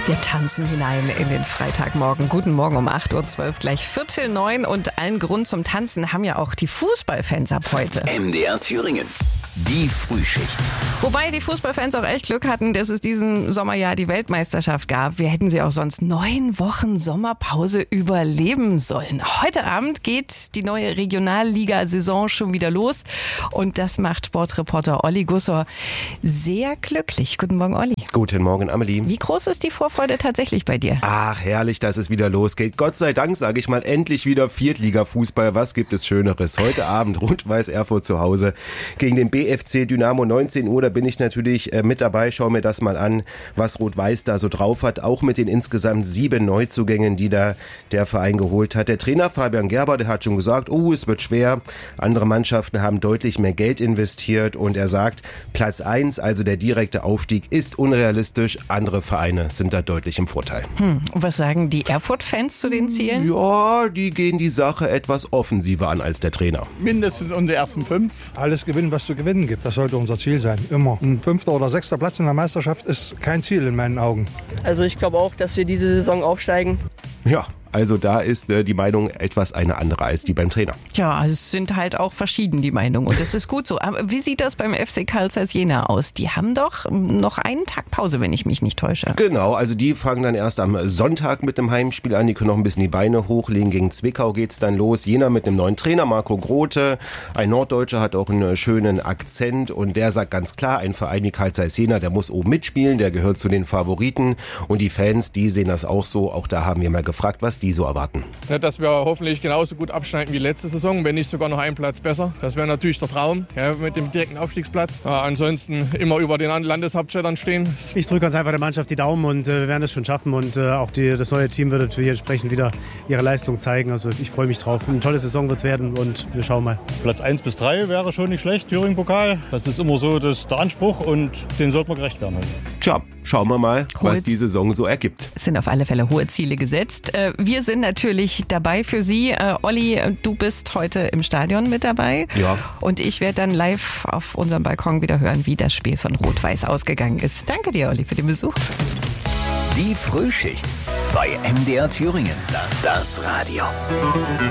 Wir tanzen hinein in den Freitagmorgen. Guten Morgen um 8.12 Uhr, gleich 8:45 und allen Grund zum Tanzen haben ja auch die Fußballfans ab heute. MDR Thüringen. Die Frühschicht. Wobei die Fußballfans auch echt Glück hatten, dass es diesen Sommer ja die Weltmeisterschaft gab. Wir hätten sie auch sonst 9 Wochen Sommerpause überleben sollen. Heute Abend geht die neue Regionalliga-Saison schon wieder los. Und das macht Sportreporter Olli Gussor sehr glücklich. Guten Morgen, Olli. Guten Morgen, Amelie. Wie groß ist die Vorfreude tatsächlich bei dir? Ach, herrlich, dass es wieder losgeht. Gott sei Dank, sage ich mal, endlich wieder Viertliga-Fußball. Was gibt es Schöneres? Heute Abend Rot-Weiß Erfurt zu Hause gegen den BFC Dynamo 19 Uhr. Da bin ich natürlich mit dabei. Schau mir das mal an, was Rot-Weiß da so drauf hat. Auch mit den insgesamt 7 Neuzugängen, die da der Verein geholt hat. Der Trainer Fabian Gerber, der hat schon gesagt, es wird schwer. Andere Mannschaften haben deutlich mehr Geld investiert und er sagt, Platz 1, also der direkte Aufstieg, ist unrealistisch. Andere Vereine sind da deutlich im Vorteil. Was sagen die Erfurt-Fans zu den Zielen? Ja, die gehen die Sache etwas offensiver an als der Trainer. Mindestens um die ersten 5. Alles gewinnen, was zu gewinnen gibt. Das sollte unser Ziel sein, immer. Ein 5. oder 6. Platz in der Meisterschaft ist kein Ziel in meinen Augen. Also ich glaube auch, dass wir diese Saison aufsteigen. Ja, also da ist die Meinung etwas eine andere als die beim Trainer. Ja, es sind halt auch verschieden die Meinungen und das ist gut so. Aber wie sieht das beim FC Carl Zeiss Jena aus? Die haben doch noch einen Tag Pause, wenn ich mich nicht täusche. Genau, also die fangen dann erst am Sonntag mit dem Heimspiel an. Die können noch ein bisschen die Beine hochlegen. Gegen Zwickau geht's dann los. Jena mit einem neuen Trainer, Marco Grote. Ein Norddeutscher, hat auch einen schönen Akzent und der sagt ganz klar, ein Verein wie Carl Zeiss Jena, der muss oben mitspielen, der gehört zu den Favoriten. Und die Fans, die sehen das auch so. Auch da haben wir mal gefragt, was die so erwarten. Ja, dass wir hoffentlich genauso gut abschneiden wie letzte Saison, wenn nicht sogar noch einen Platz besser. Das wäre natürlich der Traum, ja, mit dem direkten Aufstiegsplatz. Ansonsten immer über den Landeshauptstädtern stehen. Ich drücke uns einfach der Mannschaft die Daumen und wir werden es schon schaffen. Und auch das neue Team wird natürlich entsprechend wieder ihre Leistung zeigen. Also ich freue mich drauf. Eine tolle Saison wird es werden und wir schauen mal. Platz 1 bis 3 wäre schon nicht schlecht, Thüringen-Pokal. Das ist immer so der Anspruch und den sollte man gerecht werden. Tja, schauen wir mal, was die Saison so ergibt. Es sind auf alle Fälle hohe Ziele gesetzt. Wir sind natürlich dabei für Sie. Olli, du bist heute im Stadion mit dabei. Ja. Und ich werde dann live auf unserem Balkon wieder hören, wie das Spiel von Rot-Weiß ausgegangen ist. Danke dir, Olli, für den Besuch. Die Frühschicht bei MDR Thüringen. Das Radio.